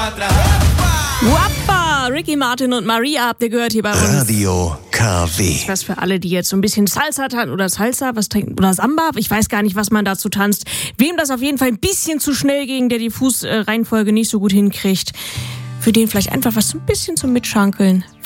Wappa! Ricky Martin und Maria habt ihr gehört hier bei uns. Radio KW. Was für alle, die jetzt so ein bisschen Salsa tanzen oder Salsa, was trinken, oder Samba, ich weiß gar nicht, was man dazu tanzt. Wem das auf jeden Fall ein bisschen zu schnell ging, der die Fußreihenfolge nicht so gut hinkriegt, für den vielleicht einfach was so ein bisschen zum Mitschankeln.